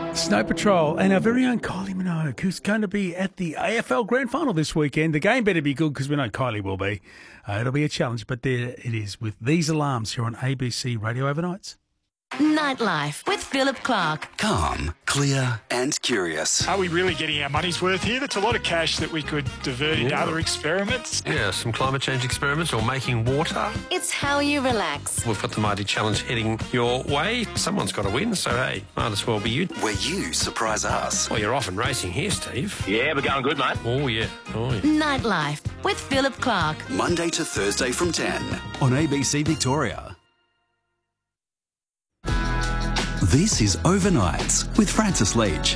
Snow Patrol and our very own Kylie Minogue, who's going to be at the AFL Grand Final this weekend. The game better be good because we know Kylie will be. It'll be a challenge, but there it is with these alarms here on ABC Radio Overnights. Nightlife with Philip Clark. Calm, clear and curious. Are we really getting our money's worth here? That's a lot of cash that we could divert into other experiments. Yeah, some climate change experiments or making water. It's how you relax. We've got the mighty challenge heading your way. Someone's got to win, so hey, might as well be you. Where you surprise us. Well, you're off and racing here, Steve. Yeah, we're going good, mate. Oh, yeah. Nightlife with Philip Clark. Monday to Thursday from 10 on ABC Victoria. This is Overnights with Francis Leach.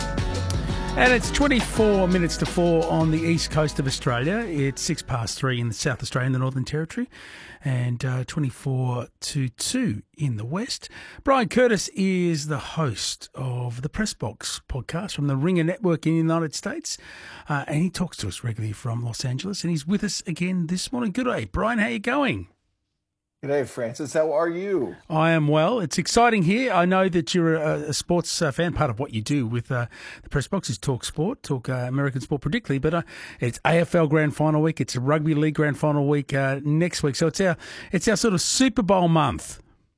And it's 24 minutes to 4 on the east coast of Australia. It's 3:06 in the South Australia and the Northern Territory, and 24 to 2 in the West. Brian Curtis is the host of the Press Box podcast from the Ringer Network in the United States, and he talks to us regularly from Los Angeles, and he's with us again this morning. Good day, Brian. How are you going? G'day, Francis. How are you? I am well. It's exciting here. I know that you're a sports fan. Part of what you do with the Press Box is talk sport, talk American sport particularly, but it's AFL Grand Final week. It's a Rugby League Grand Final week next week. So it's our sort of Super Bowl month.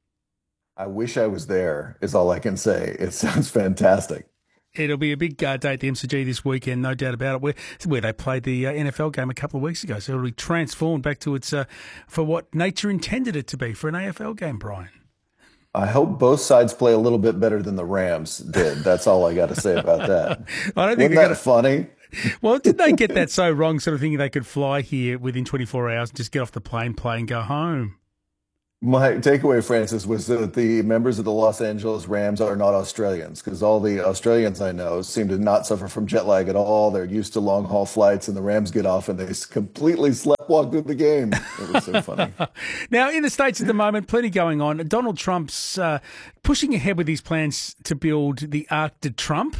I wish I was there, is all I can say. It sounds fantastic. It'll be a big day at the MCG this weekend, no doubt about it, where they played the NFL game a couple of weeks ago. So it'll be transformed back to its for what nature intended it to be, for an AFL game, Brian. I hope both sides play a little bit better than the Rams did. That's all I got to say about that. I don't think Wasn't that funny? Well, did they get that so wrong, sort of thinking they could fly here within 24 hours and just get off the plane, play and go home? My takeaway, Francis, was that the members of the Los Angeles Rams are not Australians, because all the Australians I know seem to not suffer from jet lag at all. They're used to long-haul flights, and the Rams get off and they completely sleptwalk through the game. It was so funny. Now, in the States at the moment, plenty going on. Donald Trump's pushing ahead with his plans to build the Arc de Trump,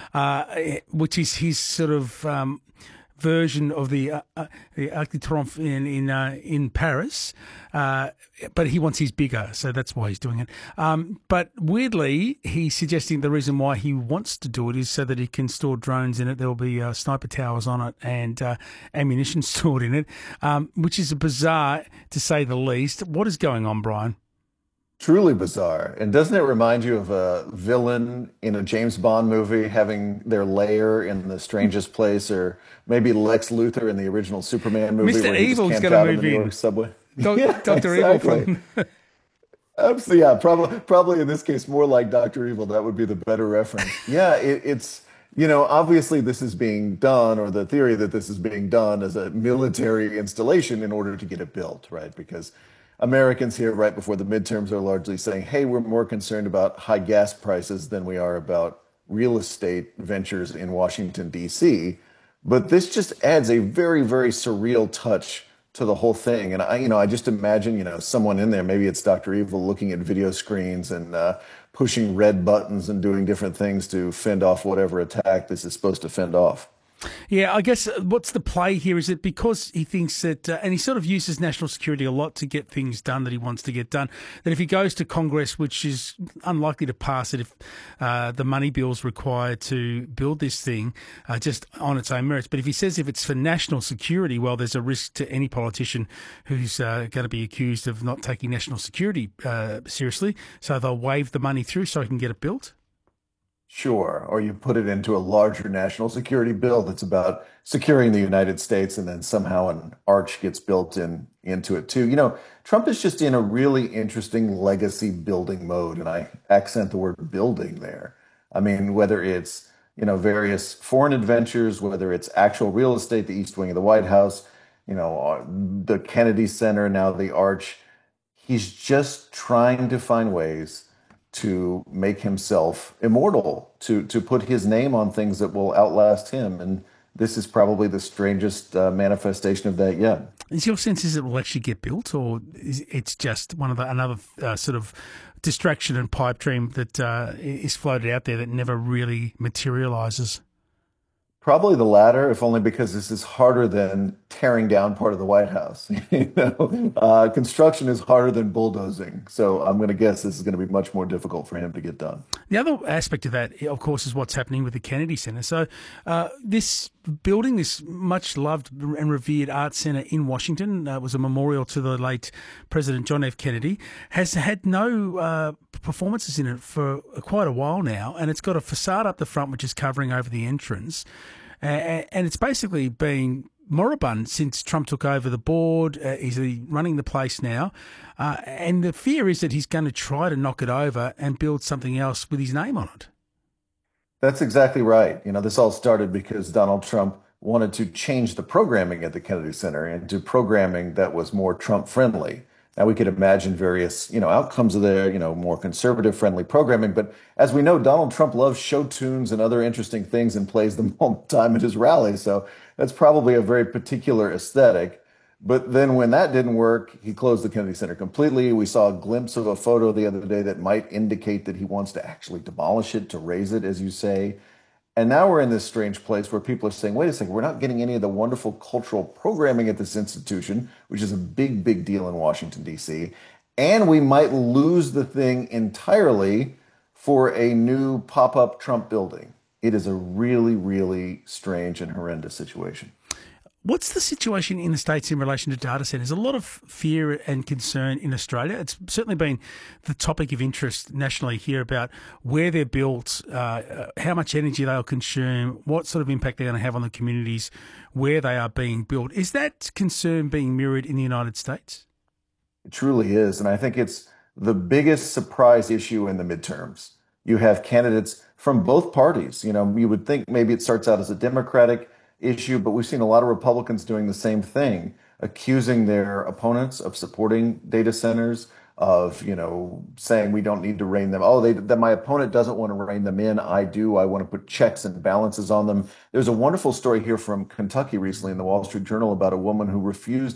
which is his sort of version of the Arc de Triomphe in Paris, but he wants his bigger, so that's why he's doing it. But weirdly, he's suggesting the reason why he wants to do it is so that he can store drones in it. There will be sniper towers on it and ammunition stored in it, which is bizarre to say the least. What is going on, Brian? Truly bizarre. And doesn't it remind you of a villain in a James Bond movie having their lair in the strangest place, or maybe Lex Luthor in the original Superman movie? Mr. Where he Evil's just going camped to out move on the New in. York subway. Dr. Evil from... Absolutely, yeah, probably in this case more like Dr. Evil. That would be the better reference. Yeah, it's, obviously this is being done, or the theory that this is being done as a military installation in order to get it built, right? Because Americans here right before the midterms are largely saying, hey, we're more concerned about high gas prices than we are about real estate ventures in Washington, D.C. But this just adds a very, very surreal touch to the whole thing. And I just imagine, someone in there, maybe it's Dr. Evil, looking at video screens and pushing red buttons and doing different things to fend off whatever attack this is supposed to fend off. Yeah, I guess what's the play here? Is it because he thinks that, and he sort of uses national security a lot to get things done that he wants to get done, that if he goes to Congress, which is unlikely to pass it if the money bill's required to build this thing just on its own merits, but if he says if it's for national security, well, there's a risk to any politician who's going to be accused of not taking national security seriously, so they'll wave the money through so he can get it built? Sure. Or you put it into a larger national security bill that's about securing the United States, and then somehow an arch gets built into it too. Trump is just in a really interesting legacy building mode, and I accent the word building there. I mean, whether it's, various foreign adventures, whether it's actual real estate, the East Wing of the White House, the Kennedy Center, now the arch, he's just trying to find ways to make himself immortal, to put his name on things that will outlast him. And this is probably the strangest manifestation of that yet. Is your sense is it will actually get built, or is it's just another sort of distraction and pipe dream that is floated out there that never really materialises? Probably the latter, if only because this is harder than tearing down part of the White House. Construction is harder than bulldozing. So I'm going to guess this is going to be much more difficult for him to get done. The other aspect of that, of course, is what's happening with the Kennedy Center. So this building, this much loved and revered art center in Washington, was a memorial to the late President John F. Kennedy, has had no performances in it for quite a while now, and it's got a facade up the front which is covering over the entrance. And it's basically been moribund since Trump took over the board. He's running the place now. And the fear is that he's going to try to knock it over and build something else with his name on it. That's exactly right. This all started because Donald Trump wanted to change the programming at the Kennedy Center into programming that was more Trump friendly. Now, we could imagine various, outcomes of their, more conservative friendly programming. But as we know, Donald Trump loves show tunes and other interesting things and plays them all the time at his rallies. So that's probably a very particular aesthetic. But then when that didn't work, he closed the Kennedy Center completely. We saw a glimpse of a photo the other day that might indicate that he wants to actually demolish it, to raise it, as you say. And now we're in this strange place where people are saying, wait a second, we're not getting any of the wonderful cultural programming at this institution, which is a big, big deal in Washington, D.C. And we might lose the thing entirely for a new pop-up Trump building. It is a really, really strange and horrendous situation. What's the situation in the States in relation to data centres? A lot of fear and concern in Australia. It's certainly been the topic of interest nationally here about where they're built, how much energy they'll consume, what sort of impact they're going to have on the communities where they are being built. Is that concern being mirrored in the United States? It truly is. And I think it's the biggest surprise issue in the midterms. You have candidates from both parties. You would think maybe it starts out as a Democratic issue, but we've seen a lot of Republicans doing the same thing, accusing their opponents of supporting data centers, of, saying we don't need to rein them. That my opponent doesn't want to rein them in. I do. I want to put checks and balances on them. There's a wonderful story here from Kentucky recently in the Wall Street Journal about a woman who refused